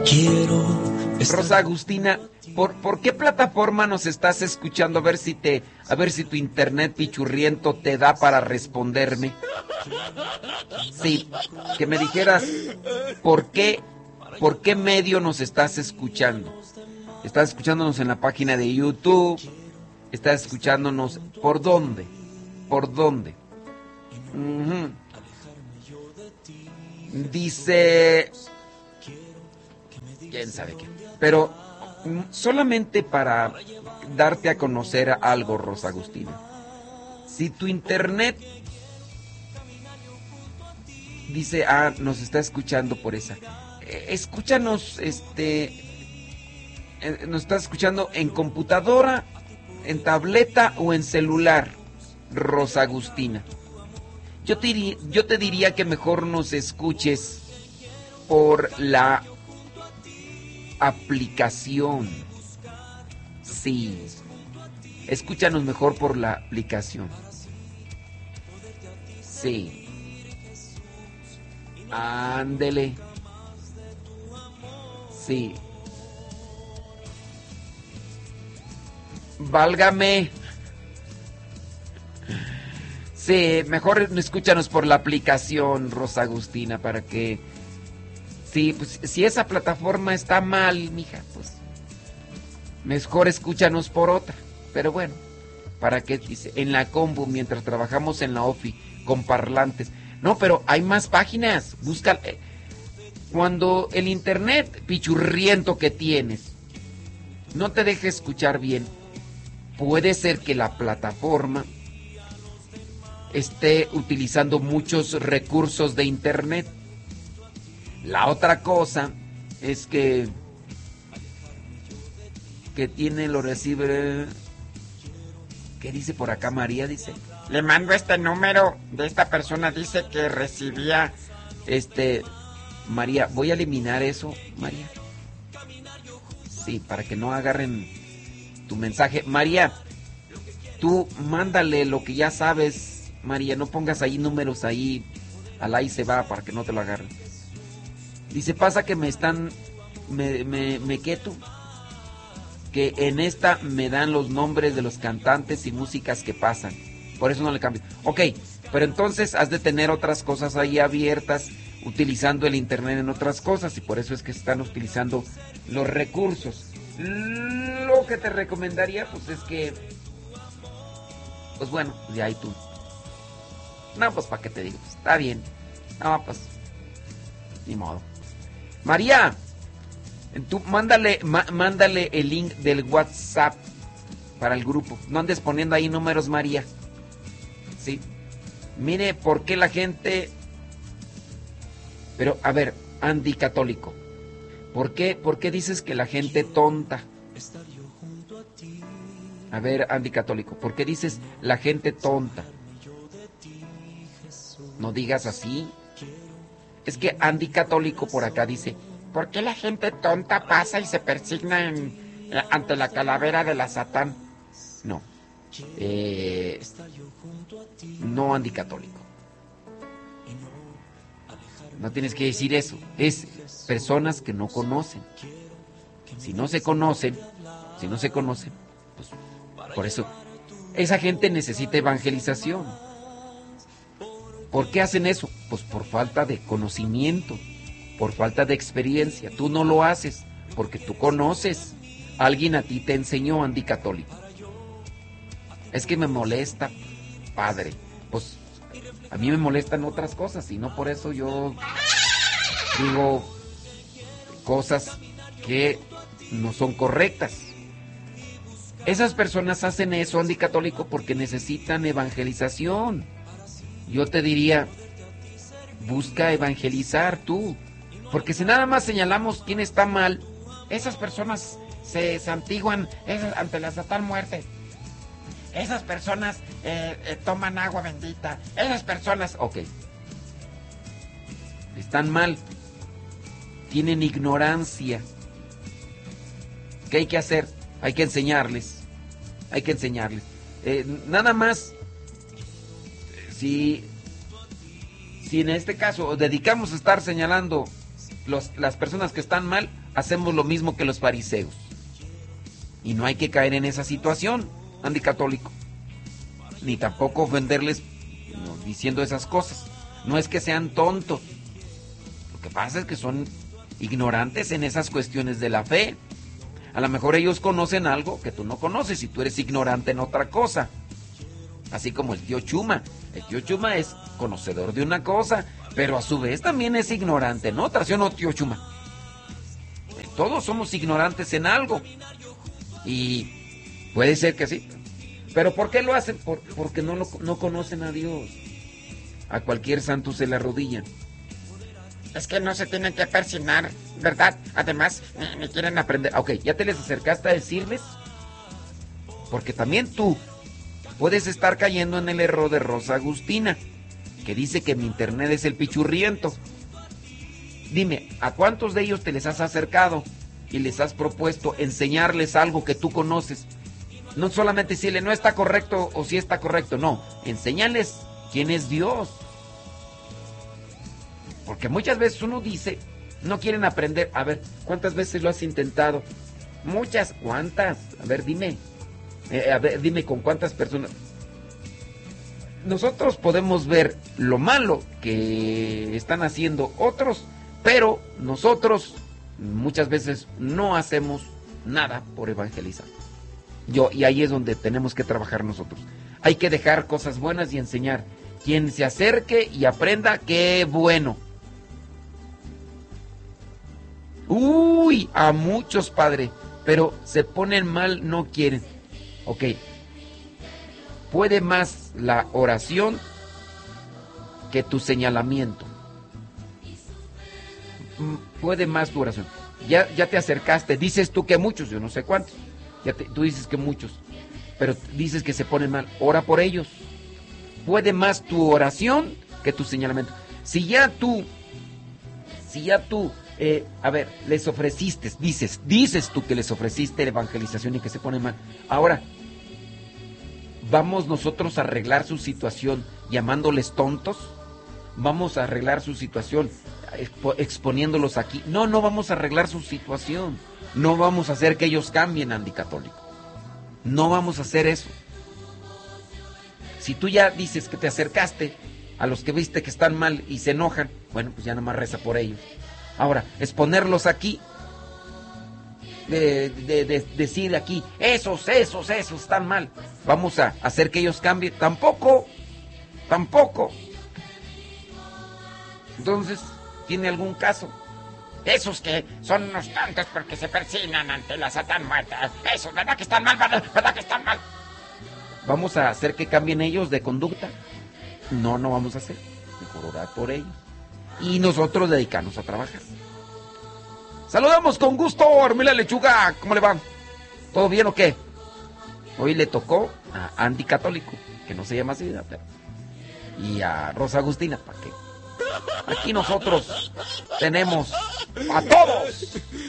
Rosa Agustina, ¿por qué plataforma nos estás escuchando? A ver si tu internet pichurriento te da para responderme. Sí, que me dijeras por qué medio nos estás escuchando. ¿Estás escuchándonos en la página de YouTube? ¿Estás escuchándonos por dónde? ¿Por dónde? Dice, quién sabe qué. Pero solamente para darte a conocer algo, Rosa Agustina. Si tu internet dice, nos está escuchando por esa. Escúchanos, nos estás escuchando en computadora, en tableta o en celular, Rosa Agustina. Yo te diría que mejor nos escuches por la aplicación. Sí, escúchanos mejor por la aplicación. Sí. Ándele. Sí. Válgame. Sí, mejor escúchanos por la aplicación, Rosa Agustina, para que... Sí, pues si esa plataforma está mal, mija, pues mejor escúchanos por otra. Pero bueno, ¿para qué? Dice, en la compu, mientras trabajamos en la OFI, con parlantes. No, pero hay más páginas. Busca. Cuando el internet pichurriento que tienes no te deje escuchar bien, puede ser que la plataforma esté utilizando muchos recursos de internet. La otra cosa es que tiene, lo recibe. ¿Qué dice por acá María? Dice, le mando este número de esta persona, dice que recibía María, voy a eliminar eso, María. Sí, para que no agarren tu mensaje. María, tú mándale lo que ya sabes, María, no pongas ahí números ahí, al ahí se va para que no te lo agarren. Dice, pasa que me quedo, que en esta me dan los nombres de los cantantes y músicas que pasan. Por eso no le cambio. Ok, pero entonces has de tener otras cosas ahí abiertas, utilizando el internet en otras cosas, y por eso es que están utilizando los recursos. Lo que te recomendaría, pues es que, pues bueno, de ahí tú. No, pues para qué te digo, pues, está bien. No, pues, ni modo. María, tú mándale el link del WhatsApp para el grupo. No andes poniendo ahí números, María. Sí. Mire, ¿por qué la gente... Pero, a ver, Andy Católico, ¿por qué dices que la gente tonta? A ver, Andy Católico, ¿por qué dices la gente tonta? No digas así. Es que Andy Católico por acá dice, ¿por qué la gente tonta pasa y se persigna ante la calavera de la Satán? No. No, Andy Católico. No tienes que decir eso. Es personas que no conocen. Si no se conocen, pues por eso esa gente necesita evangelización. ¿Por qué hacen eso? Pues por falta de conocimiento, por falta de experiencia. Tú no lo haces porque tú conoces. Alguien a ti te enseñó, Andy Católico. Es que me molesta, padre. Pues a mí me molestan otras cosas y no por eso yo digo cosas que no son correctas. Esas personas hacen eso, Andy Católico, porque necesitan evangelización. Yo te diría, busca evangelizar tú, porque si nada más señalamos quién está mal, esas personas se santiguan ante la Satán muerte. Esas personas toman agua bendita. Esas personas, ok, están mal, tienen ignorancia. ¿Qué hay que hacer? Hay que enseñarles. Nada más, si en este caso dedicamos a estar señalando las personas que están mal hacemos lo mismo que los fariseos. Y no hay que caer en esa situación, anticatólico. Ni tampoco ofenderles diciendo esas cosas. No es que sean tontos. Lo que pasa es que son ignorantes en esas cuestiones de la fe. A lo mejor ellos conocen algo que tú no conoces y tú eres ignorante en otra cosa. Así como el tío Chuma. El tío Chuma es conocedor de una cosa, pero a su vez también es ignorante en otra. ¿Sí o no, tío Chuma? Todos somos ignorantes en algo. Y puede ser que sí. ¿Pero por qué lo hacen? Porque no conocen a Dios. A cualquier santo se le arrodillan. Es que no se tienen que persignar, ¿verdad? Además, me quieren aprender. Ok, ¿ya te les acercaste a decirles? Porque también tú puedes estar cayendo en el error de Rosa Agustina, que dice que mi internet es el pichurriento. Dime, ¿a cuántos de ellos te les has acercado y les has propuesto enseñarles algo que tú conoces? No solamente decirle no está correcto o sí está correcto, no, enséñales quién es Dios. Porque muchas veces uno dice, no quieren aprender. A ver, ¿cuántas veces lo has intentado? Muchas, ¿cuántas? A ver, dime. Dime con cuántas personas. Nosotros podemos ver lo malo que están haciendo otros, pero nosotros muchas veces no hacemos nada por evangelizar. Y ahí es donde tenemos que trabajar nosotros. Hay que dejar cosas buenas y enseñar. Quien se acerque y aprenda, qué bueno. Uy, a muchos, padre, pero se ponen mal, no quieren. Ok, puede más la oración que tu señalamiento. Puede más tu oración. Ya te acercaste, dices tú que muchos, yo no sé cuántos. Tú dices que muchos, pero dices que se ponen mal. Ora por ellos. Puede más tu oración que tu señalamiento. Si ya tú, a ver, les ofreciste, dices tú que les ofreciste la evangelización y que se ponen mal. Ahora, ¿vamos nosotros a arreglar su situación llamándoles tontos? ¿Vamos a arreglar su situación exponiéndolos aquí? No vamos a arreglar su situación. No vamos a hacer que ellos cambien, anticatólico. No vamos a hacer eso. Si tú ya dices que te acercaste a los que viste que están mal y se enojan, bueno, pues ya nada más reza por ellos. Ahora, exponerlos aquí, decir aquí, esos están mal. Vamos a hacer que ellos cambien. Tampoco. Entonces, ¿tiene algún caso? Esos que son unos tontos porque se persignan ante la Satán muerta. Esos, ¿verdad que están mal? ¿Verdad que están mal? ¿Vamos a hacer que cambien ellos de conducta? No vamos a hacer. Mejor orar por ellos. Y nosotros dedicarnos a trabajar. Saludamos con gusto, Armila Lechuga. ¿Cómo le va? ¿Todo bien o qué? Hoy le tocó a Andy Católico, que no se llama así, pero... y a Rosa Agustina, ¿para qué? Aquí nosotros tenemos a todos.